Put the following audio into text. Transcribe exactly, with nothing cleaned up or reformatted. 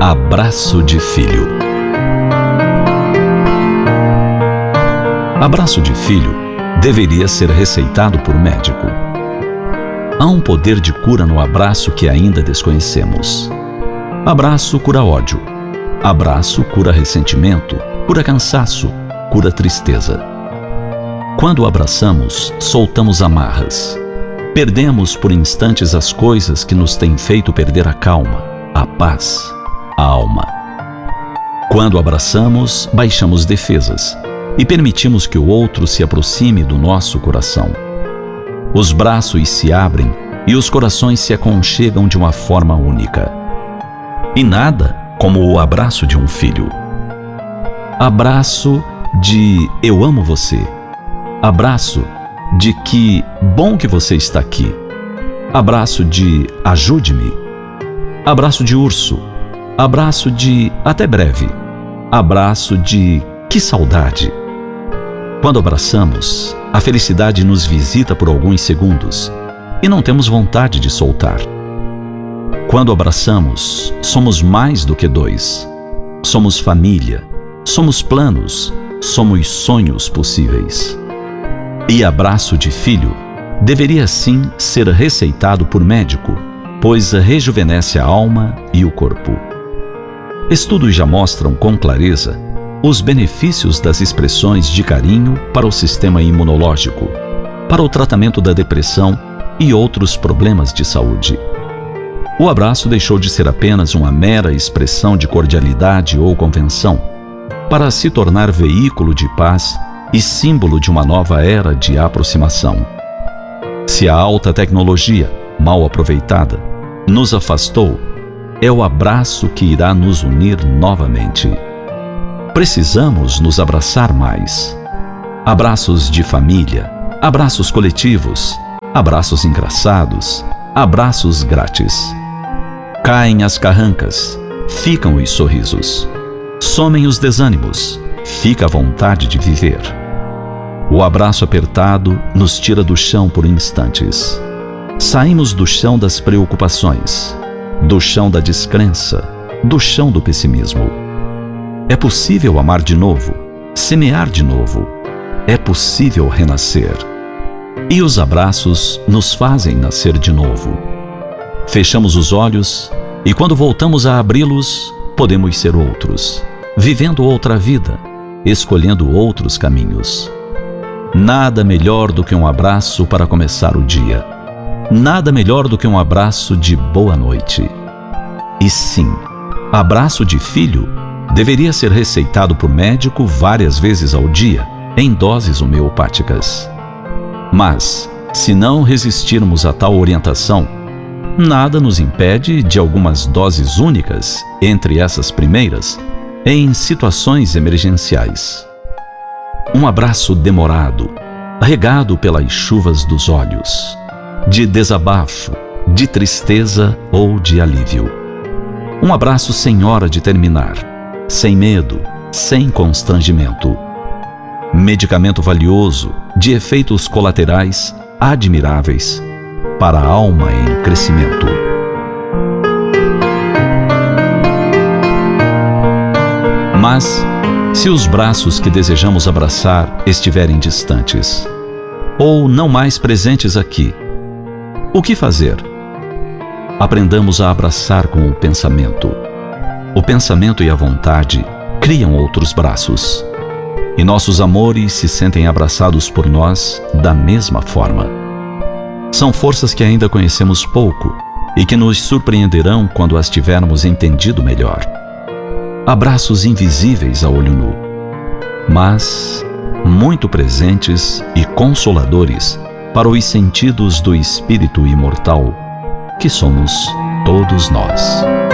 Abraço de filho. Abraço de filho deveria ser receitado por médico. Há um poder de cura no abraço que ainda desconhecemos. Abraço cura ódio. Abraço cura ressentimento, cura cansaço, cura tristeza. Quando abraçamos, soltamos amarras. Perdemos por instantes as coisas que nos têm feito perder a calma, a paz, a alma. Quando abraçamos, baixamos defesas e permitimos que o outro se aproxime do nosso coração. Os braços se abrem e os corações se aconchegam de uma forma única. E nada como o abraço de um filho. Abraço de eu amo você. Abraço de que bom que você está aqui. Abraço de ajude-me. Abraço de urso. Abraço de até breve. Abraço de que saudade. Quando abraçamos, a felicidade nos visita por alguns segundos e não temos vontade de soltar. Quando abraçamos, somos mais do que dois. Somos família, somos planos, somos sonhos possíveis. E abraço de filho deveria sim ser receitado por médico, pois rejuvenesce a alma e o corpo. Estudos já mostram com clareza os benefícios das expressões de carinho para o sistema imunológico, para o tratamento da depressão e outros problemas de saúde. O abraço deixou de ser apenas uma mera expressão de cordialidade ou convenção, para se tornar veículo de paz e símbolo de uma nova era de aproximação. Se a alta tecnologia, mal aproveitada, nos afastou, é o abraço que irá nos unir novamente. Precisamos nos abraçar mais. Abraços de família, abraços coletivos, abraços engraçados, abraços grátis. Caem as carrancas, ficam os sorrisos. Somem os desânimos, fica a vontade de viver. O abraço apertado nos tira do chão por instantes. Saímos do chão das preocupações, do chão da descrença, do chão do pessimismo. É possível amar de novo, semear de novo. É possível renascer. E os abraços nos fazem nascer de novo. Fechamos os olhos e quando voltamos a abri-los, podemos ser outros, vivendo outra vida, escolhendo outros caminhos. Nada melhor do que um abraço para começar o dia. Nada melhor do que um abraço de boa noite. E sim, abraço de filho deveria ser receitado por médico várias vezes ao dia, em doses homeopáticas. Mas, se não resistirmos a tal orientação, nada nos impede de algumas doses únicas, entre essas primeiras, em situações emergenciais. Um abraço demorado, regado pelas chuvas dos olhos, de desabafo, de tristeza ou de alívio. Um abraço sem hora de terminar, sem medo, sem constrangimento. Medicamento valioso, de efeitos colaterais admiráveis, para a alma em crescimento. Mas, se os braços que desejamos abraçar estiverem distantes, ou não mais presentes aqui, o que fazer? Aprendamos a abraçar com o pensamento. O pensamento e a vontade criam outros braços. E nossos amores se sentem abraçados por nós da mesma forma. São forças que ainda conhecemos pouco e que nos surpreenderão quando as tivermos entendido melhor. Abraços invisíveis a olho nu, mas muito presentes e consoladores para os sentidos do espírito imortal que somos todos nós.